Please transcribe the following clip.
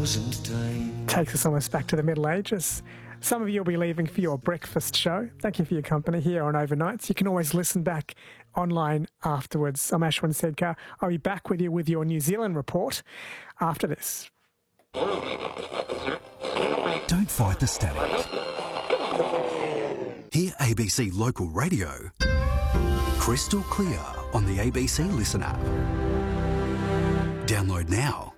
Takes us almost back to the Middle Ages. Some of you will be leaving for your breakfast show. Thank you for your company here on Overnights. You can always listen back online afterwards. I'm Ashwin Sedkar. I'll be back with you with your New Zealand report after this. Don't fight the static. Hear ABC Local Radio crystal clear on the ABC Listen app. Download now.